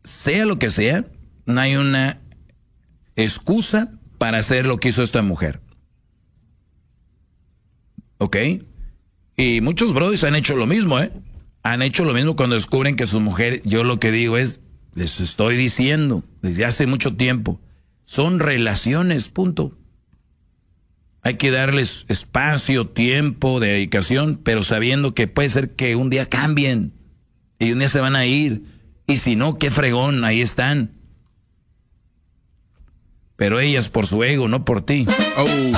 sea lo que sea, no hay una excusa para hacer lo que hizo esta mujer. ¿Ok? Y muchos brodis han hecho lo mismo, ¿eh? Han hecho lo mismo cuando descubren que su mujer, yo lo que digo es, les estoy diciendo desde hace mucho tiempo, son relaciones, punto. Hay que darles espacio, tiempo, dedicación, pero sabiendo que puede ser que un día cambien y un día se van a ir. Y si no, qué fregón, ahí están. Pero ellas por su ego, no por ti. Oh.